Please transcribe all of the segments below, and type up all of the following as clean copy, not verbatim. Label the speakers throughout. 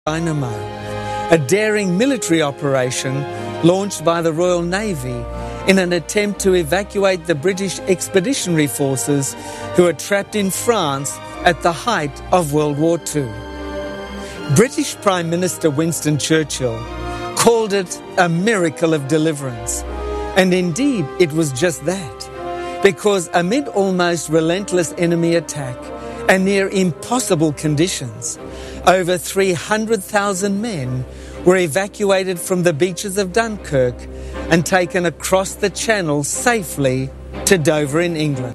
Speaker 1: Dynamo, a daring military operation launched by the Royal Navy in an attempt to evacuate the British expeditionary forces who were trapped in France at the height of World War II. British Prime Minister Winston Churchill called it a miracle of deliverance. And indeed, it was just that. Because amid almost relentless enemy attack and near impossible conditions, over 300,000 men were evacuated from the beaches of Dunkirk and taken across the Channel safely to Dover in England.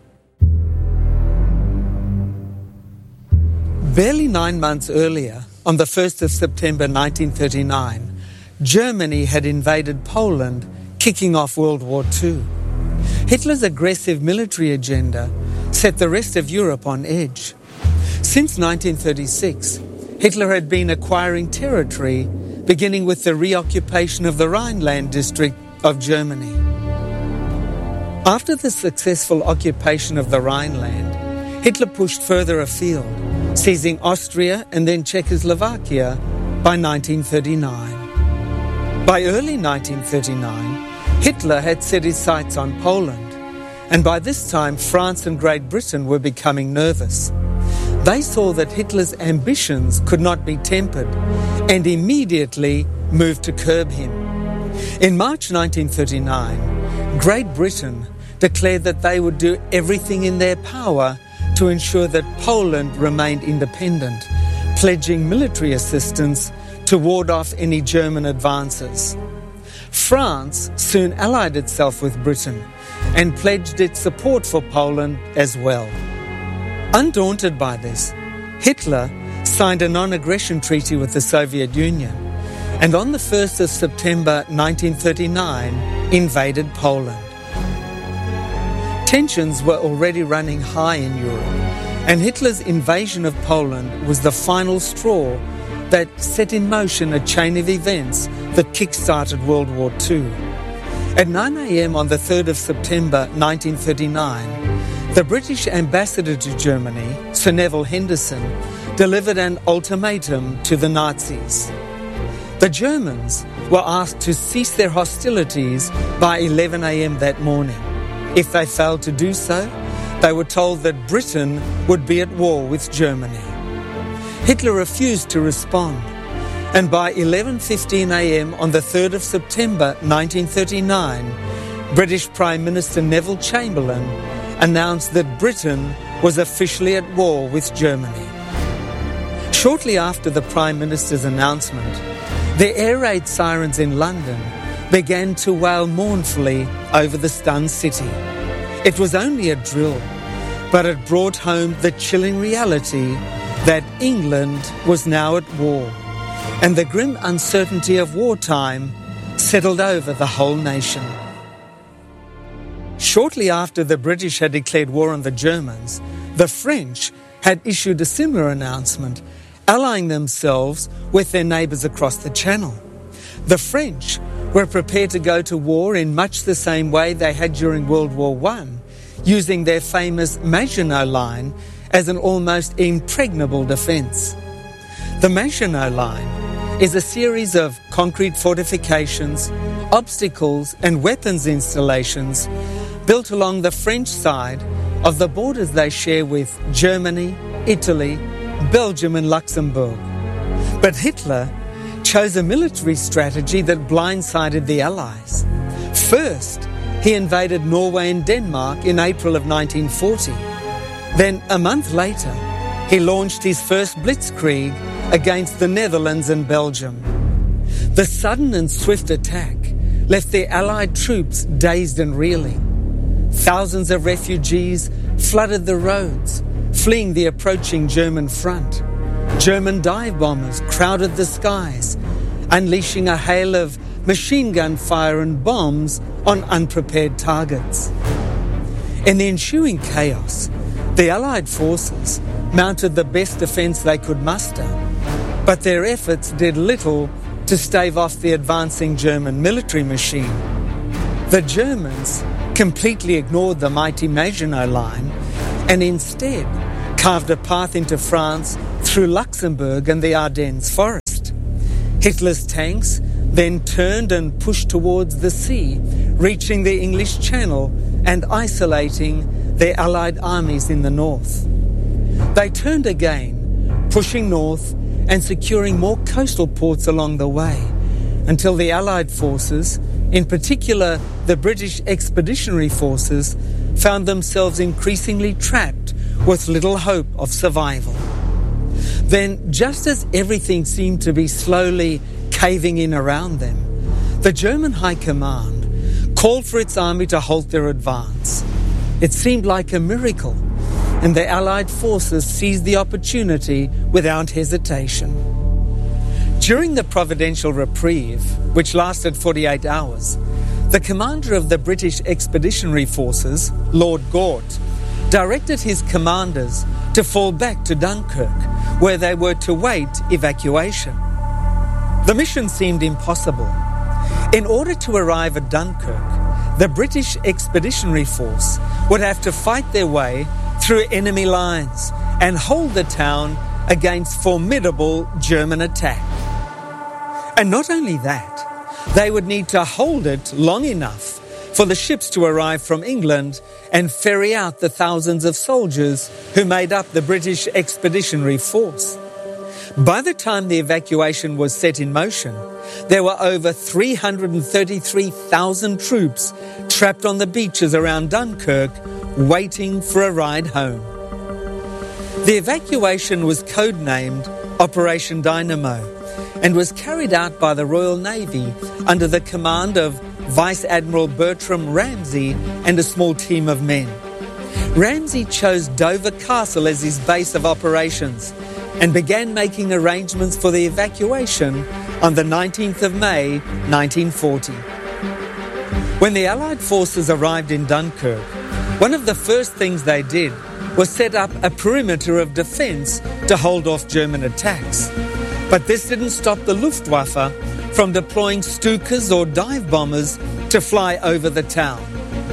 Speaker 1: Barely 9 months earlier, on the 1st of September 1939, Germany had invaded Poland, kicking off World War II. Hitler's aggressive military agenda set the rest of Europe on edge. Since 1936, Hitler had been acquiring territory, beginning with the reoccupation of the Rhineland district of Germany. After the successful occupation of the Rhineland, Hitler pushed further afield, seizing Austria and then Czechoslovakia by 1939. By early 1939, Hitler had set his sights on Poland, and by this time France and Great Britain were becoming nervous. They saw that Hitler's ambitions could not be tempered and immediately moved to curb him. In March 1939, Great Britain declared that they would do everything in their power to ensure that Poland remained independent, pledging military assistance to ward off any German advances. France soon allied itself with Britain and pledged its support for Poland as well. Undaunted by this, Hitler signed a non-aggression treaty with the Soviet Union and on the 1st of September 1939 invaded Poland. Tensions were already running high in Europe, and Hitler's invasion of Poland was the final straw that set in motion a chain of events that kick-started World War II. At 9 a.m. on the 3rd of September 1939, the British ambassador to Germany, Sir Neville Henderson, delivered an ultimatum to the Nazis. The Germans were asked to cease their hostilities by 11 a.m. that morning. If they failed to do so, they were told that Britain would be at war with Germany. Hitler refused to respond, and by 11:15 a.m. on the 3rd of September 1939, British Prime Minister Neville Chamberlain announced that Britain was officially at war with Germany. Shortly after the Prime Minister's announcement, the air raid sirens in London began to wail mournfully over the stunned city. It was only a drill, but it brought home the chilling reality that England was now at war, and the grim uncertainty of wartime settled over the whole nation. Shortly after the British had declared war on the Germans, the French had issued a similar announcement, allying themselves with their neighbours across the Channel. The French were prepared to go to war in much the same way they had during World War I, using their famous Maginot Line as an almost impregnable defence. The Maginot Line is a series of concrete fortifications, obstacles and weapons installations built along the French side of the borders they share with Germany, Italy, Belgium and Luxembourg. But Hitler chose a military strategy that blindsided the Allies. First, he invaded Norway and Denmark in April of 1940. Then, a month later, he launched his first blitzkrieg against the Netherlands and Belgium. The sudden and swift attack left the Allied troops dazed and reeling. Thousands of refugees flooded the roads, fleeing the approaching German front. German dive bombers crowded the skies, unleashing a hail of machine gun fire and bombs on unprepared targets. In the ensuing chaos, the Allied forces mounted the best defence they could muster, but their efforts did little to stave off the advancing German military machine. The Germans completely ignored the mighty Maginot Line and instead carved a path into France through Luxembourg and the Ardennes forest. Hitler's tanks then turned and pushed towards the sea, reaching the English Channel and isolating their Allied armies in the north. They turned again, pushing north and securing more coastal ports along the way, until the Allied forces, in particular the British Expeditionary Forces, found themselves increasingly trapped with little hope of survival. Then, just as everything seemed to be slowly caving in around them, the German High Command called for its army to halt their advance. It seemed like a miracle, and the Allied forces seized the opportunity without hesitation. During the providential reprieve, which lasted 48 hours, the commander of the British Expeditionary Forces, Lord Gort, directed his commanders to fall back to Dunkirk, where they were to wait evacuation. The mission seemed impossible. In order to arrive at Dunkirk, the British Expeditionary Force would have to fight their way through enemy lines and hold the town against formidable German attack. And not only that, they would need to hold it long enough for the ships to arrive from England and ferry out the thousands of soldiers who made up the British Expeditionary Force. By the time the evacuation was set in motion, there were over 333,000 troops trapped on the beaches around Dunkirk, waiting for a ride home. The evacuation was codenamed Operation Dynamo and was carried out by the Royal Navy under the command of Vice Admiral Bertram Ramsay and a small team of men. Ramsay chose Dover Castle as his base of operations and began making arrangements for the evacuation on the 19th of May, 1940. When the Allied forces arrived in Dunkirk, one of the first things they did was set up a perimeter of defence to hold off German attacks. But this didn't stop the Luftwaffe from deploying Stukas or dive bombers to fly over the town.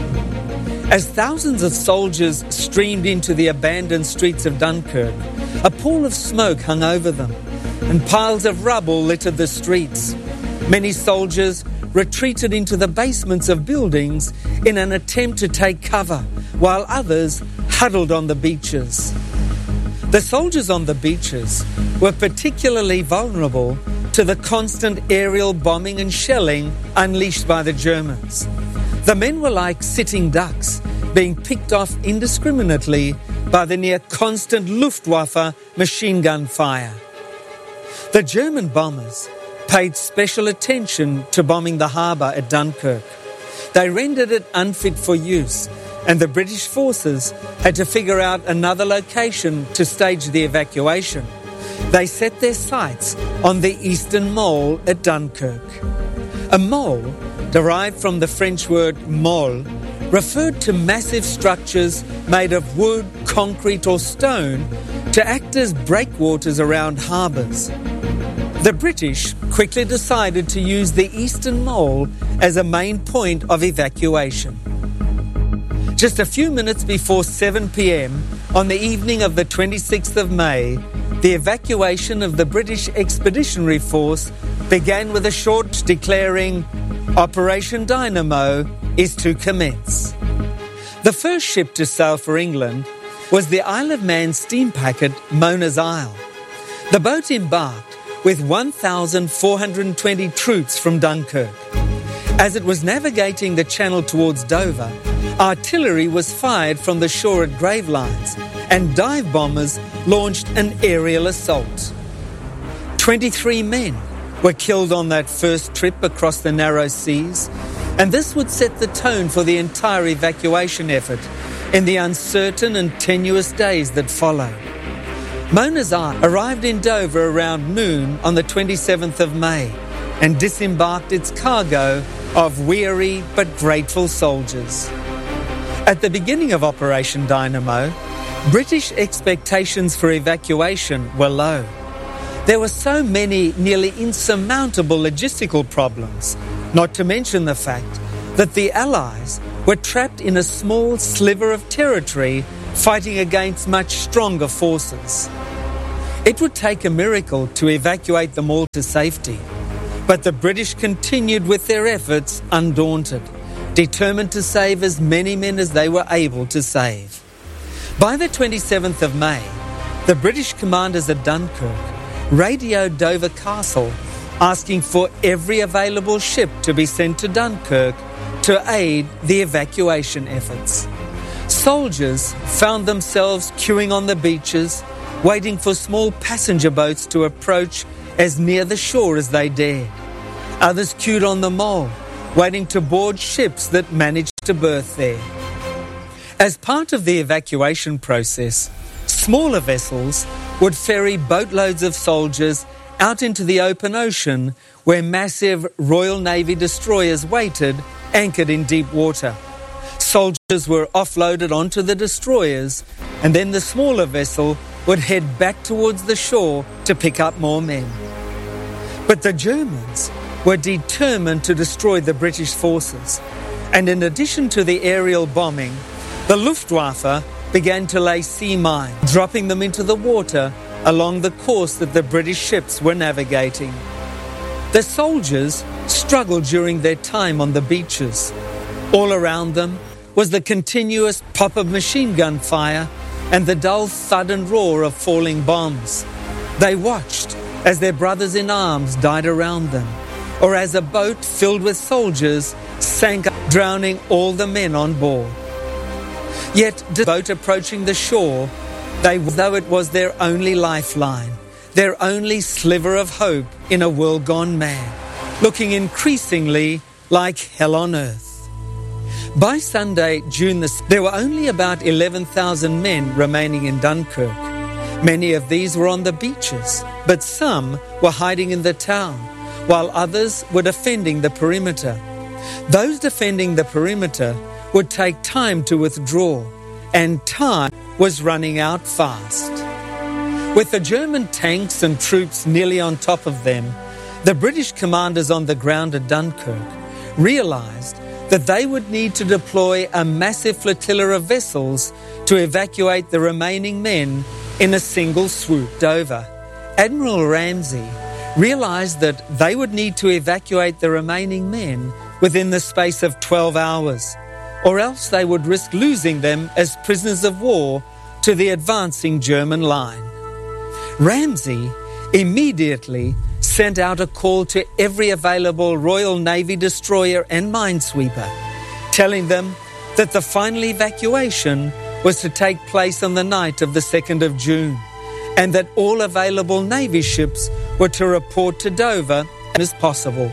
Speaker 1: As thousands of soldiers streamed into the abandoned streets of Dunkirk, a pall of smoke hung over them, and piles of rubble littered the streets. Many soldiers retreated into the basements of buildings in an attempt to take cover, while others huddled on the beaches. The soldiers on the beaches were particularly vulnerable to the constant aerial bombing and shelling unleashed by the Germans. The men were like sitting ducks, being picked off indiscriminately by the near constant Luftwaffe machine gun fire. The German bombers paid special attention to bombing the harbour at Dunkirk. They rendered it unfit for use, and the British forces had to figure out another location to stage the evacuation. They set their sights on the Eastern Mole at Dunkirk. A mole, derived from the French word mole, referred to massive structures made of wood, concrete or stone to act as breakwaters around harbours. The British quickly decided to use the Eastern Mole as a main point of evacuation. Just a few minutes before 7 p.m. on the evening of the 26th of May, the evacuation of the British Expeditionary Force began with a short declaring, "Operation Dynamo is to commence." The first ship to sail for England was the Isle of Man steam packet Mona's Isle. The boat embarked with 1,420 troops from Dunkirk. As it was navigating the channel towards Dover, artillery was fired from the shore at Gravelines, and dive bombers launched an aerial assault. 23 men were killed on that first trip across the narrow seas, and this would set the tone for the entire evacuation effort in the uncertain and tenuous days that followed. Mona's Isle arrived in Dover around noon on the 27th of May and disembarked its cargo of weary but grateful soldiers. At the beginning of Operation Dynamo, British expectations for evacuation were low. There were so many nearly insurmountable logistical problems, not to mention the fact that the Allies were trapped in a small sliver of territory fighting against much stronger forces. It would take a miracle to evacuate them all to safety, but the British continued with their efforts undaunted, determined to save as many men as they were able to save. By the 27th of May, the British commanders at Dunkirk radioed Dover Castle asking for every available ship to be sent to Dunkirk to aid the evacuation efforts. Soldiers found themselves queuing on the beaches, waiting for small passenger boats to approach as near the shore as they dared. Others queued on the mole, waiting to board ships that managed to berth there. As part of the evacuation process, smaller vessels would ferry boatloads of soldiers out into the open ocean where massive Royal Navy destroyers waited, anchored in deep water. Soldiers were offloaded onto the destroyers, and then the smaller vessel would head back towards the shore to pick up more men. But the Germans were determined to destroy the British forces, and in addition to the aerial bombing, the Luftwaffe began to lay sea mines, dropping them into the water along the course that the British ships were navigating. The soldiers struggled during their time on the beaches. All around them was the continuous pop of machine gun fire and the dull thud and roar of falling bombs. They watched as their brothers in arms died around them, or as a boat filled with soldiers sank, drowning all the men on board. Yet, the boat approaching the shore, though it was their only lifeline, their only sliver of hope in a world gone mad, looking increasingly like hell on earth. By Sunday, June the 6th, there were only about 11,000 men remaining in Dunkirk. Many of these were on the beaches, but some were hiding in the town, while others were defending the perimeter. Those defending the perimeter would take time to withdraw, and time was running out fast. With the German tanks and troops nearly on top of them, the British commanders on the ground at Dunkirk realized that they would need to deploy a massive flotilla of vessels to evacuate the remaining men in a single swoop. Dover, Admiral Ramsay realized that they would need to evacuate the remaining men within the space of 12 hours, or else they would risk losing them as prisoners of war to the advancing German line. Ramsay immediately sent out a call to every available Royal Navy destroyer and minesweeper, telling them that the final evacuation was to take place on the night of the 2nd of June, and that all available Navy ships were to report to Dover as possible.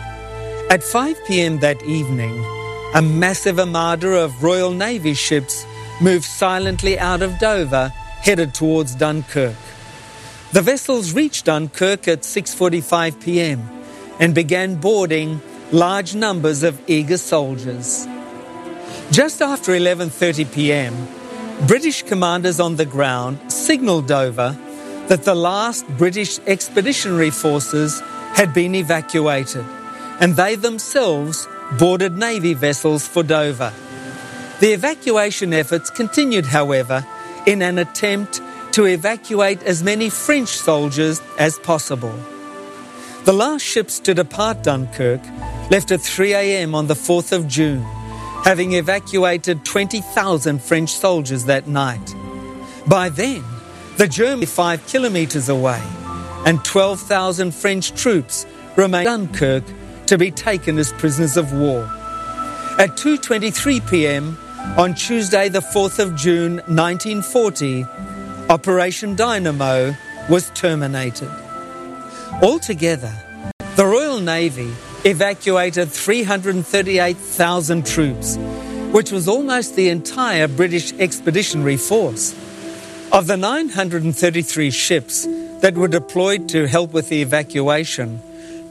Speaker 1: At 5 p.m. that evening, a massive armada of Royal Navy ships moved silently out of Dover, headed towards Dunkirk. The vessels reached Dunkirk at 6:45 p.m. and began boarding large numbers of eager soldiers. Just after 11:30 p.m., British commanders on the ground signalled Dover that the last British expeditionary forces had been evacuated, and they themselves boarded Navy vessels for Dover. The evacuation efforts continued, however, in an attempt to evacuate as many French soldiers as possible. The last ships to depart Dunkirk left at 3 a.m. on the 4th of June, having evacuated 20,000 French soldiers that night. By then, the Germans were 5 kilometres away, and 12,000 French troops remained in Dunkirk to be taken as prisoners of war. At 2:23 p.m. on Tuesday the 4th of June 1940, Operation Dynamo was terminated. Altogether, the Royal Navy evacuated 338,000 troops, which was almost the entire British expeditionary force. Of the 933 ships that were deployed to help with the evacuation,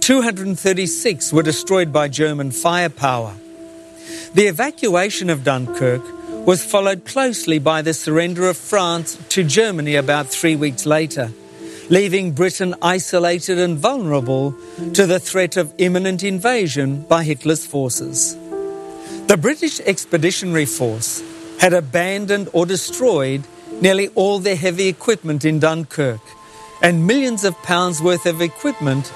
Speaker 1: 236 were destroyed by German firepower. The evacuation of Dunkirk was followed closely by the surrender of France to Germany about 3 weeks later, leaving Britain isolated and vulnerable to the threat of imminent invasion by Hitler's forces. The British Expeditionary Force had abandoned or destroyed nearly all their heavy equipment in Dunkirk, and millions of pounds worth of equipment